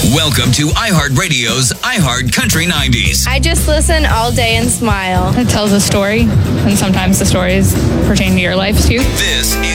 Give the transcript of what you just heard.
Welcome to iHeartRadio's iHeart Country 90s. I just listen all day and smile. It tells a story, and sometimes the stories pertain to your life too. This is